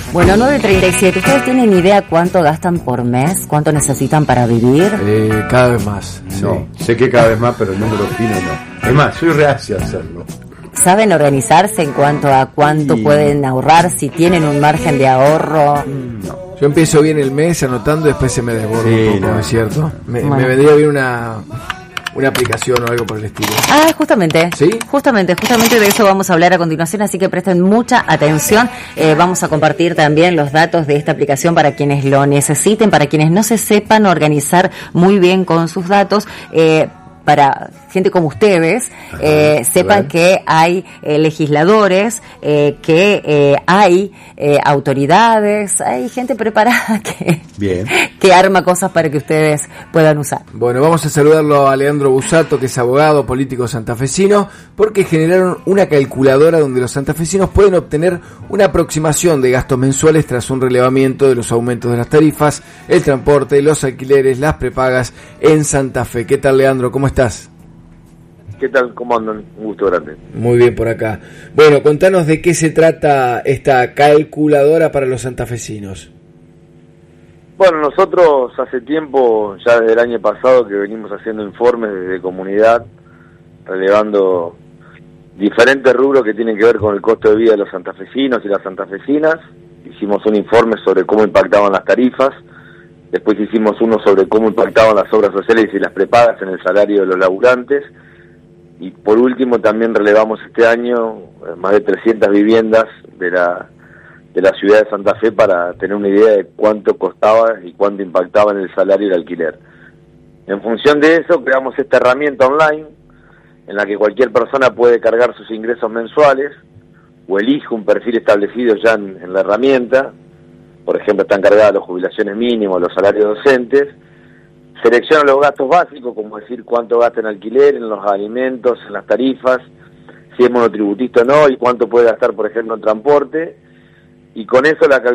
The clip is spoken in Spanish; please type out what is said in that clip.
Bueno, 9:37. ¿Ustedes tienen idea cuánto gastan por mes? ¿Cuánto necesitan para vivir? Cada vez más. Sí. No, sé que cada vez más, pero el número fino no. Es más, soy reacio a hacerlo. ¿Saben organizarse en cuanto a cuánto pueden ahorrar? Si tienen un margen de ahorro. No. Yo empiezo bien el mes anotando y después se me desborda un poco, ¿no es cierto? Me vendría bien una aplicación o algo por el estilo. Ah, justamente. ¿Sí? Justamente de eso vamos a hablar a continuación, así que presten mucha atención. Vamos a compartir también los datos de esta aplicación para quienes lo necesiten, para quienes no se sepan organizar muy bien con sus datos. Para gente como ustedes, sepan que hay legisladores, que hay autoridades, hay gente preparada que arma cosas para que ustedes puedan usar. Bueno, vamos a saludarlo a Leandro Busato, que es abogado político santafesino, porque generaron una calculadora donde los santafesinos pueden obtener una aproximación de gastos mensuales tras un relevamiento de los aumentos de las tarifas, el transporte, los alquileres, las prepagas en Santa Fe. ¿Qué tal, Leandro? ¿Cómo estás? ¿Qué tal? ¿Cómo andan? Un gusto grande. Muy bien por acá. Bueno, contanos de qué se trata esta calculadora para los santafesinos. Bueno, nosotros hace tiempo, ya desde el año pasado, que venimos haciendo informes desde comunidad, relevando diferentes rubros que tienen que ver con el costo de vida de los santafesinos y las santafesinas. Hicimos un informe sobre cómo impactaban las tarifas, después hicimos uno sobre cómo impactaban las obras sociales y las prepagas en el salario de los laburantes, y por último también relevamos este año más de 300 viviendas de la ciudad de Santa Fe para tener una idea de cuánto costaba y cuánto impactaba en el salario y el alquiler. En función de eso creamos esta herramienta online en la que cualquier persona puede cargar sus ingresos mensuales o elige un perfil establecido ya en la herramienta. Por ejemplo, están cargadas las jubilaciones mínimas, los salarios docentes. Selecciona los gastos básicos, como decir cuánto gasta en alquiler, en los alimentos, en las tarifas, si es monotributista o no, y cuánto puede gastar, por ejemplo, en transporte. Y con eso la